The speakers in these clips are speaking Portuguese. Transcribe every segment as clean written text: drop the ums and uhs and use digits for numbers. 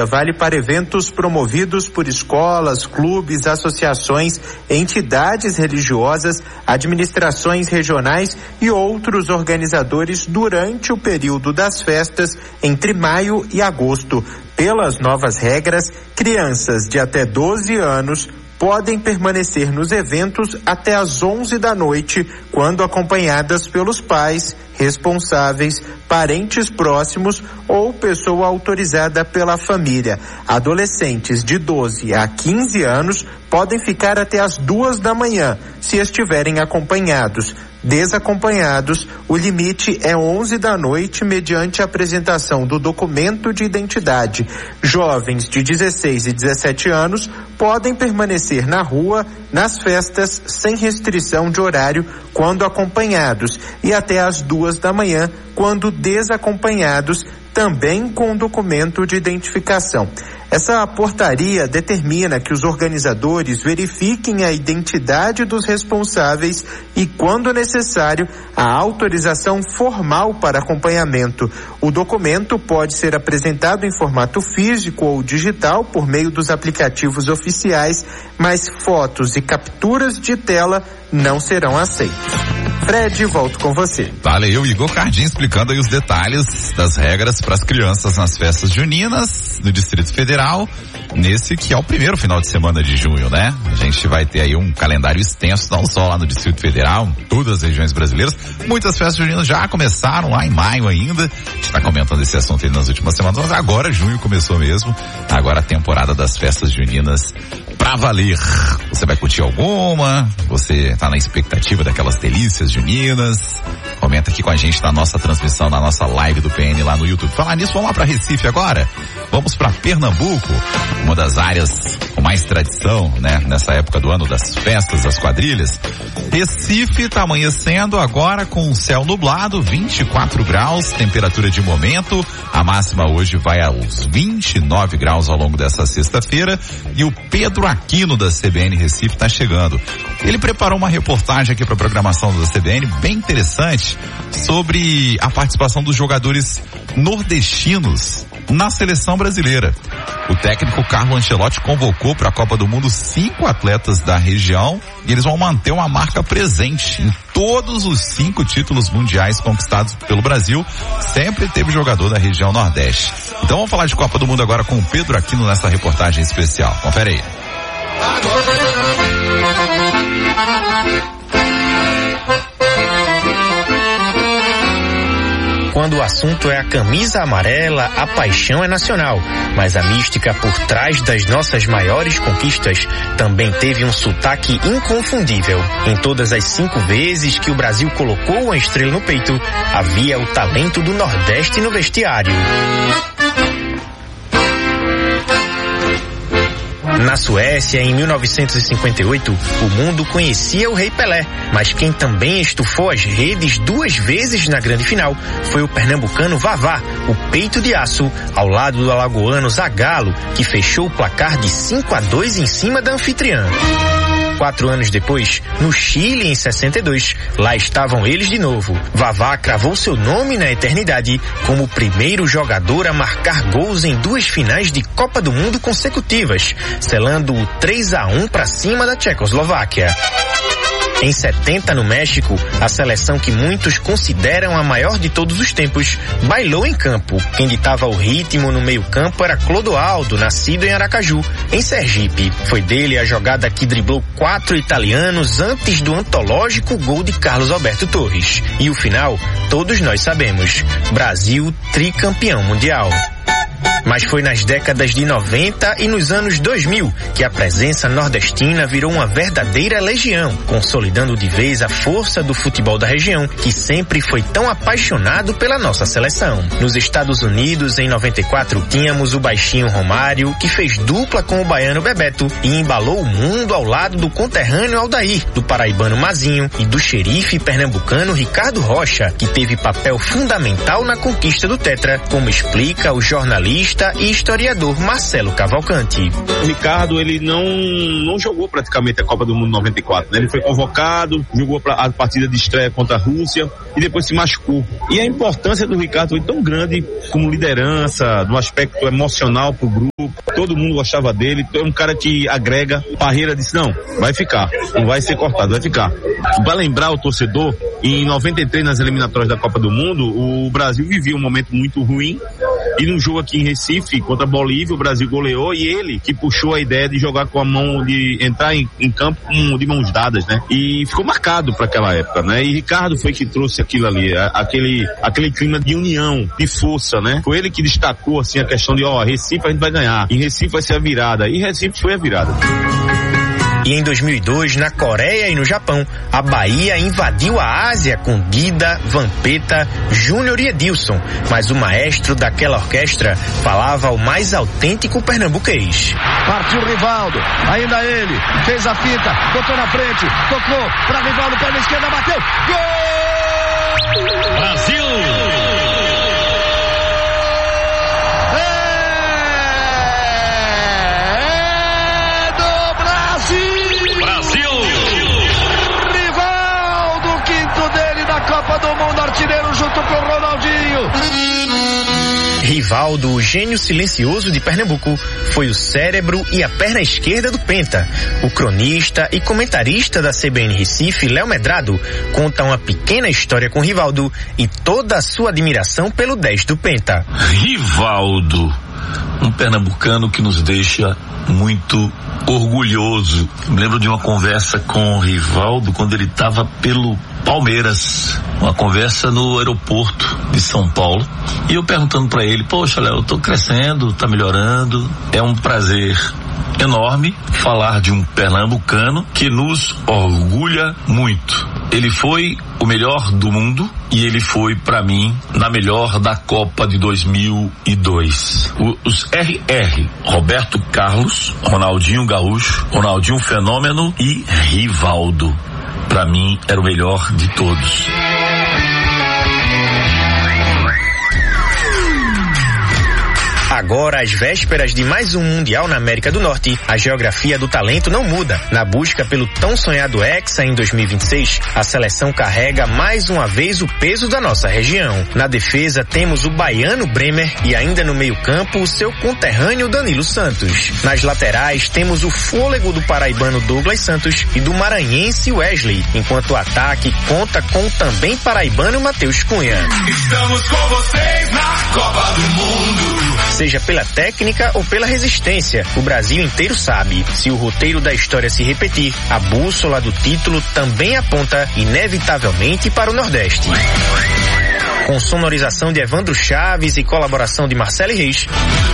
Vale para eventos promovidos por escolas, clubes, associações, entidades religiosas, administrações regionais e outros organizadores durante o período das festas entre maio e agosto. Pelas novas regras, crianças de até 12 anos podem permanecer nos eventos até às 11 da noite, quando acompanhadas pelos pais, responsáveis, parentes próximos ou pessoa autorizada pela família. Adolescentes de 12 a 15 anos podem ficar até às 2 da manhã, se estiverem acompanhados. Desacompanhados, o limite é 11 da noite, mediante a apresentação do documento de identidade. Jovens de 16 e 17 anos podem permanecer na rua, nas festas, sem restrição de horário, quando acompanhados, e até às 2 da manhã, quando desacompanhados, também com documento de identificação. Essa portaria determina que os organizadores verifiquem a identidade dos responsáveis e, quando necessário, a autorização formal para acompanhamento. O documento pode ser apresentado em formato físico ou digital por meio dos aplicativos oficiais, mas fotos e capturas de tela não serão aceitos. Fred, volto com você. Valeu, Igor Cardim, explicando aí os detalhes das regras para as crianças nas festas juninas do Distrito Federal, nesse que é o primeiro final de semana de junho, né? A gente vai ter aí um calendário extenso, não só lá no Distrito Federal, em todas as regiões brasileiras. Muitas festas juninas já começaram lá em maio ainda. A gente está comentando esse assunto aí nas últimas semanas, mas agora junho começou mesmo. Agora a temporada das festas juninas pra valer. Você vai curtir alguma? Você tá na expectativa daquelas delícias juninas? Comenta aqui com a gente na nossa transmissão, na nossa live do PN lá no YouTube. Falar nisso, vamos lá pra Recife agora? Vamos pra Pernambuco, uma das áreas com mais tradição, né? Nessa época do ano das festas, das quadrilhas. Recife tá amanhecendo agora com o céu nublado, 24 graus, temperatura de momento. A máxima hoje vai aos 29 graus ao longo dessa sexta-feira. E o Pedro Aquino da CBN Recife tá chegando. Ele preparou uma reportagem aqui para a programação da CBN bem interessante sobre a participação dos jogadores nordestinos na seleção brasileira. O técnico Carlo Ancelotti convocou para a Copa do Mundo 5 atletas da região e eles vão manter uma marca presente em todos os 5 títulos mundiais conquistados pelo Brasil. Sempre teve jogador da região Nordeste. Então vamos falar de Copa do Mundo agora com o Pedro Aquino nessa reportagem especial. Confere aí. Quando o assunto é a camisa amarela, a paixão é nacional. Mas a mística por trás das nossas maiores conquistas também teve um sotaque inconfundível. Em todas as 5 vezes que o Brasil colocou uma estrela no peito, havia o talento do Nordeste no vestiário. Na Suécia, em 1958, o mundo conhecia o Rei Pelé, mas quem também estufou as redes 2 vezes na grande final foi o pernambucano Vavá, o peito de aço, ao lado do alagoano Zagallo, que fechou o placar de 5-2 em cima da anfitriã. 4 anos depois, no Chile, em 62, lá estavam eles de novo. Vavá cravou seu nome na eternidade como o primeiro jogador a marcar gols em 2 finais de Copa do Mundo consecutivas, selando o 3-1 para cima da Tchecoslováquia. Em 70, no México, a seleção que muitos consideram a maior de todos os tempos bailou em campo. Quem ditava o ritmo no meio-campo era Clodoaldo, nascido em Aracaju, em Sergipe. Foi dele a jogada que driblou 4 italianos antes do antológico gol de Carlos Alberto Torres. E o final, todos nós sabemos: Brasil tricampeão mundial. Mas foi nas décadas de 90 e nos anos 2000 que a presença nordestina virou uma verdadeira legião, consolidando de vez a força do futebol da região, que sempre foi tão apaixonado pela nossa seleção. Nos Estados Unidos, em 94, tínhamos o baixinho Romário, que fez dupla com o baiano Bebeto e embalou o mundo ao lado do conterrâneo Aldair, do paraibano Mazinho e do xerife pernambucano Ricardo Rocha, que teve papel fundamental na conquista do tetra, como explica o jornalista jornalista e historiador Marcelo Cavalcante. O Ricardo, ele não jogou praticamente a Copa do Mundo 94, né? Ele foi convocado, jogou a partida de estreia contra a Rússia e depois se machucou. E a importância do Ricardo foi tão grande como liderança, no aspecto emocional pro grupo. Todo mundo gostava dele. É um cara que agrega. Parreira disse, não, vai ficar. Não vai ser cortado, vai ficar. Para lembrar o torcedor, em 93, nas eliminatórias da Copa do Mundo, o Brasil vivia um momento muito ruim. E num jogo aqui em Recife, contra a Bolívia, o Brasil goleou e ele que puxou a ideia de jogar com a mão, de entrar em campo de mãos dadas, né? E ficou marcado para aquela época, né? E Ricardo foi que trouxe aquilo ali, aquele clima de união, de força, né? Foi ele que destacou, assim, a questão de, Recife a gente vai ganhar, em Recife vai ser a virada. E Recife foi a virada. E em 2002, na Coreia e no Japão, a Bahia invadiu a Ásia com Dida, Vampeta, Júnior e Edilson. Mas o maestro daquela orquestra falava o mais autêntico pernambuquês. Partiu Rivaldo, ainda ele, fez a fita, botou na frente, tocou para Rivaldo, perna esquerda, bateu, gol! Brasil! Copa do Mundo, artilheiro junto com o Ronaldinho. Rivaldo, o gênio silencioso de Pernambuco, foi o cérebro e a perna esquerda do Penta. O cronista e comentarista da CBN Recife, Léo Medrado, conta uma pequena história com Rivaldo e toda a sua admiração pelo 10 do Penta. Rivaldo, um pernambucano que nos deixa muito orgulhoso. Me lembro de uma conversa com o Rivaldo quando ele estava pelo Palmeiras, uma conversa no aeroporto de São Paulo, e eu perguntando para ele, poxa, Léo, eu tô crescendo, tá melhorando, é um prazer enorme falar de um pernambucano que nos orgulha muito. Ele foi o melhor do mundo e ele foi, para mim, na melhor da Copa de 2002. Os RR, Roberto Carlos, Ronaldinho Gaúcho, Ronaldinho Fenômeno e Rivaldo. Para mim, era o melhor de todos. Agora, às vésperas de mais um Mundial na América do Norte, a geografia do talento não muda. Na busca pelo tão sonhado Hexa em 2026, a seleção carrega mais uma vez o peso da nossa região. Na defesa, temos o baiano Bremer e ainda no meio-campo o seu conterrâneo Danilo Santos. Nas laterais, temos o fôlego do paraibano Douglas Santos e do maranhense Wesley, enquanto o ataque conta com o também paraibano Matheus Cunha. Estamos com vocês na Copa do Mundo. Seja pela técnica ou pela resistência, o Brasil inteiro sabe. Se o roteiro da história se repetir, a bússola do título também aponta inevitavelmente para o Nordeste. Com sonorização de Evandro Chaves e colaboração de Marcelo Reis,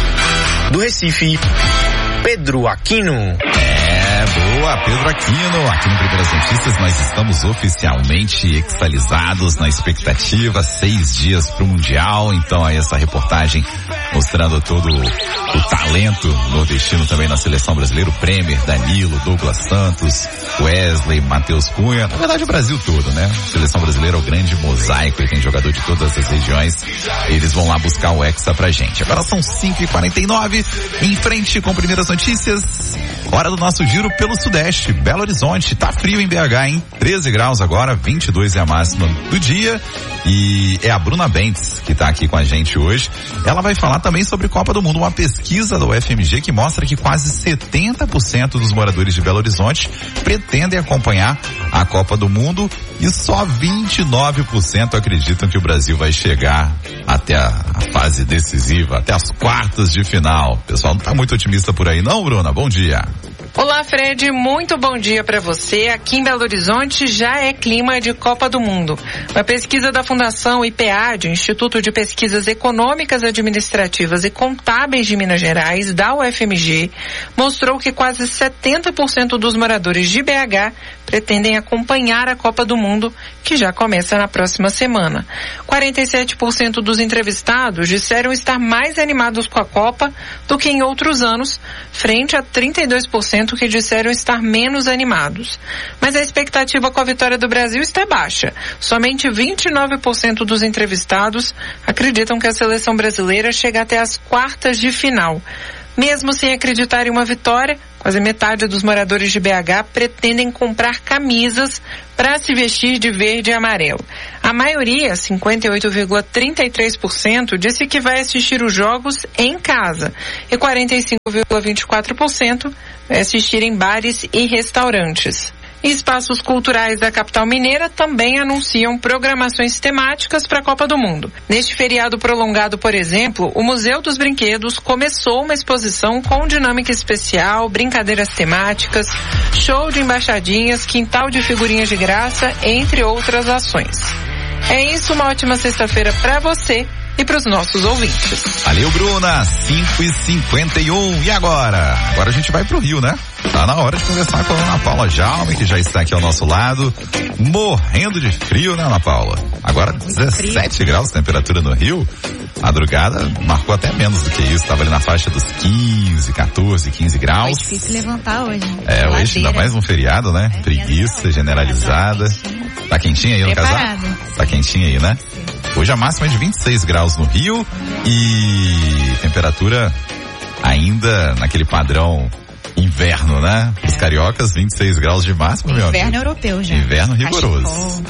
do Recife, Pedro Aquino. Boa, Pedro Aquino. Aqui no Primeiras Notícias nós estamos oficialmente extasiados na expectativa, 6 dias para o Mundial. Então aí essa reportagem mostrando todo o talento nordestino também na seleção brasileira, o Bremer, Danilo, Douglas Santos, Wesley, Matheus Cunha, na verdade o Brasil todo, né? A seleção brasileira é o grande mosaico e tem jogador de todas as regiões. Eles vão lá buscar o Hexa pra gente. Agora são 5h49, em frente com Primeiras Notícias, hora do nosso giro pelo Sudeste. Belo Horizonte, tá frio em BH, hein? 13 graus agora, 22 é a máxima do dia. E é a Bruna Bentes que tá aqui com a gente hoje. Ela vai falar também sobre Copa do Mundo, uma pesquisa da UFMG que mostra que quase 70% dos moradores de Belo Horizonte pretendem acompanhar a Copa do Mundo e só 29% acreditam que o Brasil vai chegar até a fase decisiva, até as quartas de final. O pessoal não tá muito otimista por aí não, Bruna? Bom dia. Olá, Fred, muito bom dia para você. Aqui em Belo Horizonte já é clima de Copa do Mundo. Uma pesquisa da Fundação IPEAD, Instituto de Pesquisas Econômicas, Administrativas e Contábeis de Minas Gerais, da UFMG, mostrou que quase 70% dos moradores de BH pretendem acompanhar a Copa do Mundo, que já começa na próxima semana. 47% dos entrevistados disseram estar mais animados com a Copa do que em outros anos, frente a 32% 30% que disseram estar menos animados. Mas a expectativa com a vitória do Brasil está baixa. Somente 29% dos entrevistados acreditam que a seleção brasileira chega até as quartas de final. Mesmo sem acreditar em uma vitória, quase metade dos moradores de BH pretendem comprar camisas para se vestir de verde e amarelo. A maioria, 58,33%, disse que vai assistir os jogos em casa e 45,24% vai assistir em bares e restaurantes. Espaços culturais da capital mineira também anunciam programações temáticas para a Copa do Mundo. Neste feriado prolongado, por exemplo, o Museu dos Brinquedos começou uma exposição com dinâmica especial, brincadeiras temáticas, show de embaixadinhas, quintal de figurinhas de graça, entre outras ações. É isso, uma ótima sexta-feira para você e para os nossos ouvintes. Valeu, Bruna, 5h51. E agora? Agora a gente vai pro Rio, né? Tá na hora de conversar com a Ana Paula Jaume, que já está aqui ao nosso lado, morrendo de frio, né, Ana Paula? Agora 17 graus de temperatura no Rio. Madrugada marcou até menos do que isso, estava ali na faixa dos 15, 14, 15 graus. Foi difícil levantar hoje. Hoje ainda mais um feriado, né? Preguiça generalizada. Tá quentinho aí no casaco? Tá quentinho aí, né? Hoje a máxima é de 26 graus no Rio e temperatura ainda naquele padrão inverno, né? Os cariocas, 26 graus de máximo, meu amigo. Inverno europeu já. Inverno rigoroso.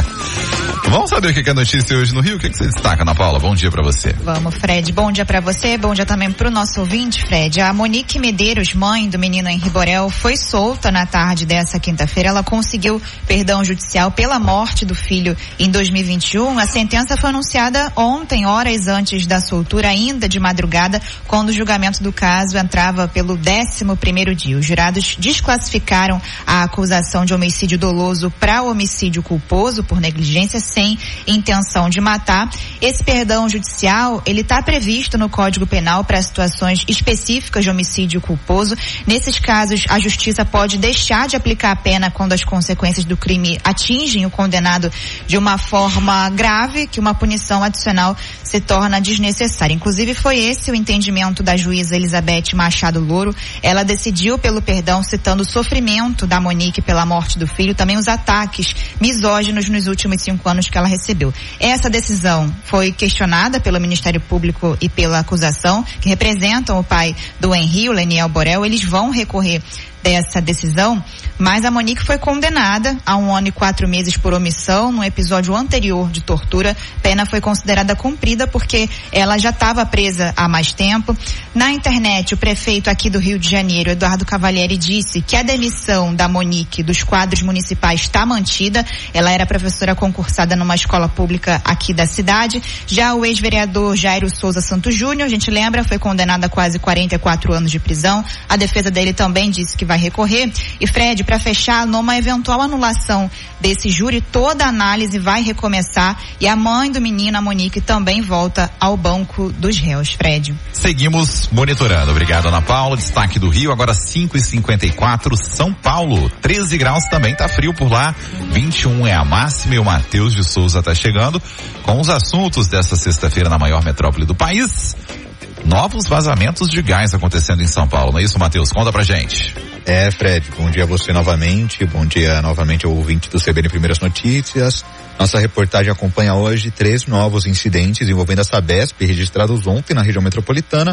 Vamos saber o que é notícia hoje no Rio? O que você destaca, Ana Paula? Bom dia pra você. Vamos, Fred. Bom dia pra você, bom dia também pro nosso ouvinte, Fred. A Monique Medeiros, mãe do menino Henri Borel, foi solta na tarde dessa quinta-feira. Ela conseguiu perdão judicial pela morte do filho em 2021. A sentença foi anunciada ontem, horas antes da soltura, ainda de madrugada, quando o julgamento do caso entrava pelo 11º dia. Os jurados desclassificaram a acusação de homicídio doloso para homicídio culposo por negligência sem intenção de matar. Esse perdão judicial, ele está previsto no Código Penal para situações específicas de homicídio culposo. Nesses casos, a justiça pode deixar de aplicar a pena quando as consequências do crime atingem o condenado de uma forma grave, que uma punição adicional se torna desnecessária. Inclusive, foi esse o entendimento da juíza Elizabeth Machado Louro. Ela decidiu pelo perdão, citando o sofrimento da Monique pela morte do filho, também os ataques misóginos nos últimos 5 anos que ela recebeu. Essa decisão foi questionada pelo Ministério Público e pela acusação, que representam o pai do Henri, o Leniel Borel. Eles vão recorrer dessa decisão, mas a Monique foi condenada a 1 ano e 4 meses por omissão num episódio anterior de tortura. Pena foi considerada cumprida porque ela já estava presa há mais tempo. Na internet, o prefeito aqui do Rio de Janeiro, Eduardo Cavalieri, disse que a demissão da Monique dos quadros municipais está mantida. Ela era professora concursada numa escola pública aqui da cidade. Já o ex-vereador Jairo Souza Santos Júnior, a gente lembra, foi condenado a quase 44 anos de prisão. A defesa dele também disse que vai recorrer. E Fred, para fechar, numa eventual anulação desse júri, toda a análise vai recomeçar e a mãe do menino, a Monique, também volta ao banco dos réus. Fred. Seguimos monitorando. Obrigado, Ana Paula. Destaque do Rio, agora 5h54, São Paulo, 13 graus, também tá frio por lá, 21 é a máxima e o Matheus de Souza tá chegando com os assuntos dessa sexta-feira na maior metrópole do país. Novos vazamentos de gás acontecendo em São Paulo, não é isso, Matheus? Conta pra gente. Fred, bom dia a você novamente, bom dia novamente ao ouvinte do CBN Primeiras Notícias. Nossa reportagem acompanha hoje 3 novos incidentes envolvendo a Sabesp, registrados ontem na região metropolitana,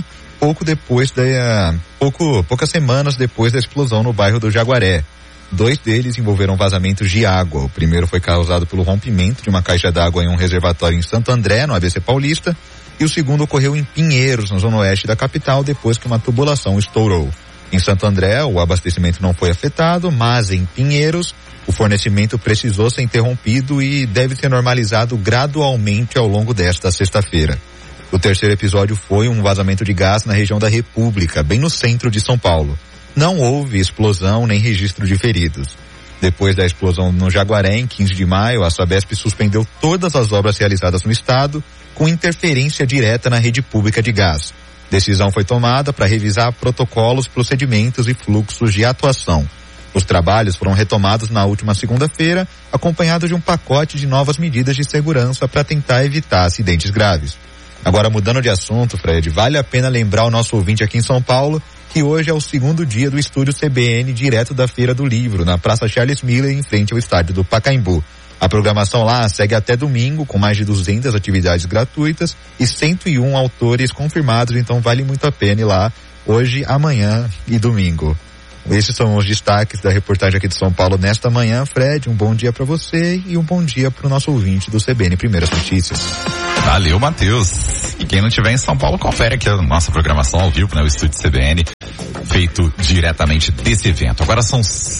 poucas semanas depois da explosão no bairro do Jaguaré. 2 deles envolveram vazamentos de água. O primeiro foi causado pelo rompimento de uma caixa d'água em um reservatório em Santo André, no ABC Paulista, e o segundo ocorreu em Pinheiros, na zona oeste da capital, depois que uma tubulação estourou. Em Santo André, o abastecimento não foi afetado, mas em Pinheiros, o fornecimento precisou ser interrompido e deve ser normalizado gradualmente ao longo desta sexta-feira. O terceiro episódio foi um vazamento de gás na região da República, bem no centro de São Paulo. Não houve explosão nem registro de feridos. Depois da explosão no Jaguaré, em 15 de maio, a Sabesp suspendeu todas as obras realizadas no estado, com interferência direta na rede pública de gás. Decisão foi tomada para revisar protocolos, procedimentos e fluxos de atuação. Os trabalhos foram retomados na última segunda-feira, acompanhados de um pacote de novas medidas de segurança para tentar evitar acidentes graves. Agora, mudando de assunto, Fred, vale a pena lembrar o nosso ouvinte aqui em São Paulo que hoje é o segundo dia do Estúdio CBN direto da Feira do Livro, na Praça Charles Miller, em frente ao estádio do Pacaembu. A programação lá segue até domingo, com mais de 200 atividades gratuitas e 101 autores confirmados, então vale muito a pena ir lá hoje, amanhã e domingo. Esses são os destaques da reportagem aqui de São Paulo nesta manhã. Fred, um bom dia para você e um bom dia para o nosso ouvinte do CBN Primeiras Notícias. Valeu, Matheus. E quem não estiver em São Paulo, confere aqui a nossa programação ao vivo, né? O Estúdio CBN, feito diretamente desse evento. Agora são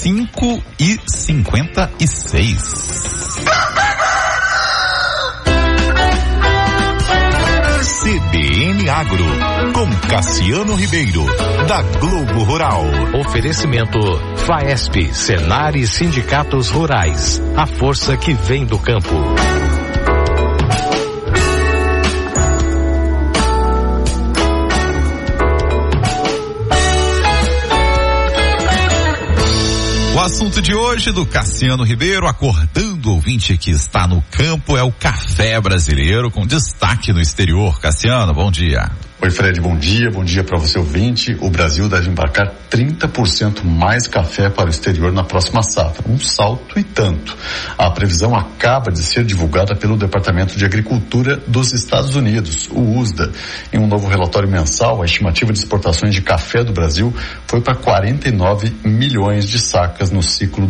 5h56. CBN Agro, com Cassiano Ribeiro, da Globo Rural. Oferecimento FAESP, Senar e Sindicatos Rurais. A força que vem do campo. O assunto de hoje do Cassiano Ribeiro, acordando o ouvinte que está no campo, é o café brasileiro, com destaque no exterior. Cassiano, bom dia. Oi, Fred, bom dia para você ouvinte. O Brasil deve embarcar 30% mais café para o exterior na próxima safra, um salto e tanto. A previsão acaba de ser divulgada pelo Departamento de Agricultura dos Estados Unidos, o USDA. Em um novo relatório mensal, a estimativa de exportações de café do Brasil foi para 49 milhões de sacas no ciclo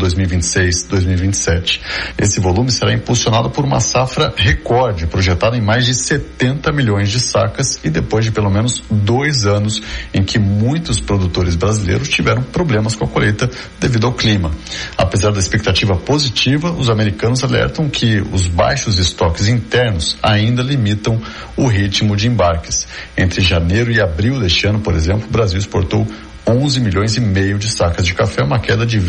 2026-2027. Esse volume será impulsionado por uma safra recorde, projetada em mais de 70 milhões de sacas e depois de pelo menos 2 anos em que muitos produtores brasileiros tiveram problemas com a colheita devido ao clima. Apesar da expectativa positiva, os americanos alertam que os baixos estoques internos ainda limitam o ritmo de embarques. Entre janeiro e abril deste ano, por exemplo, o Brasil exportou 11 milhões e meio de sacas de café, uma queda de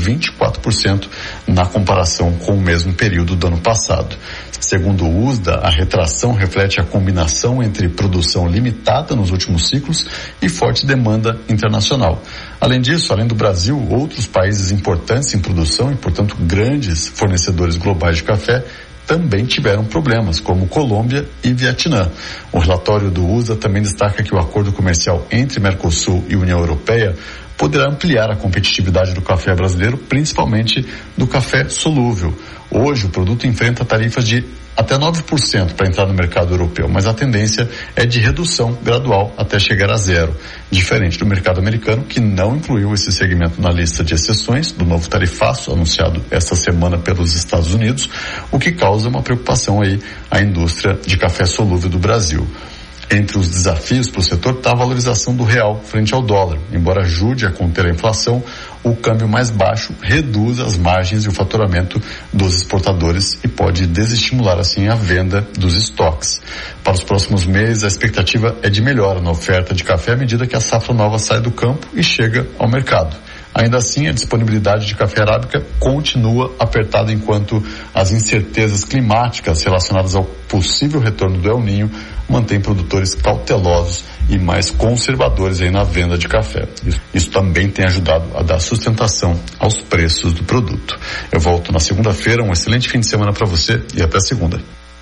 24% na comparação com o mesmo período do ano passado. Segundo o USDA, a retração reflete a combinação entre produção limitada nos últimos ciclos e forte demanda internacional. Além disso, além do Brasil, outros países importantes em produção e, portanto, grandes fornecedores globais de café também tiveram problemas, como Colômbia e Vietnã. O relatório do USDA também destaca que o acordo comercial entre Mercosul e União Europeia poderá ampliar a competitividade do café brasileiro, principalmente do café solúvel. Hoje, o produto enfrenta tarifas de até 9% para entrar no mercado europeu, mas a tendência é de redução gradual até chegar a zero, diferente do mercado americano, que não incluiu esse segmento na lista de exceções do novo tarifaço anunciado esta semana pelos Estados Unidos, o que causa uma preocupação aí à indústria de café solúvel do Brasil. Entre os desafios para o setor está a valorização do real frente ao dólar. Embora ajude a conter a inflação, o câmbio mais baixo reduz as margens e o faturamento dos exportadores e pode desestimular assim a venda dos estoques. Para os próximos meses, a expectativa é de melhora na oferta de café à medida que a safra nova sai do campo e chega ao mercado. Ainda assim, a disponibilidade de café arábica continua apertada enquanto as incertezas climáticas relacionadas ao possível retorno do El Niño mantêm produtores cautelosos e mais conservadores aí na venda de café. Isso também tem ajudado a dar sustentação aos preços do produto. Eu volto na segunda-feira, um excelente fim de semana para você e até segunda.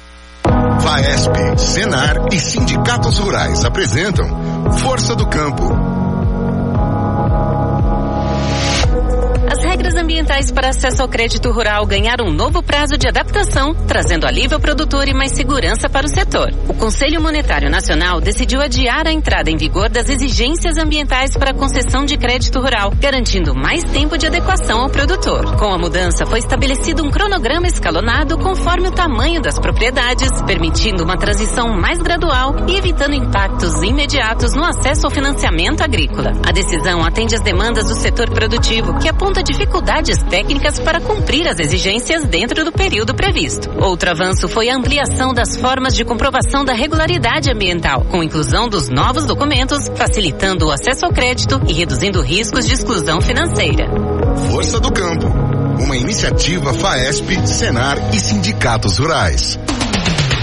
FAESP, Senar e Sindicatos Rurais apresentam Força do Campo. As regras ambientais para acesso ao crédito rural ganharam um novo prazo de adaptação, trazendo alívio ao produtor e mais segurança para o setor. O Conselho Monetário Nacional decidiu adiar a entrada em vigor das exigências ambientais para a concessão de crédito rural, garantindo mais tempo de adequação ao produtor. Com a mudança, foi estabelecido um cronograma escalonado conforme o tamanho das propriedades, permitindo uma transição mais gradual e evitando impactos imediatos no acesso ao financiamento agrícola. A decisão atende às demandas do setor produtivo, que aponta dificuldades técnicas para cumprir as exigências dentro do período previsto. Outro avanço foi a ampliação das formas de comprovação da regularidade ambiental, com inclusão dos novos documentos, facilitando o acesso ao crédito e reduzindo riscos de exclusão financeira. Força do Campo, uma iniciativa FAESP, Senar e Sindicatos Rurais.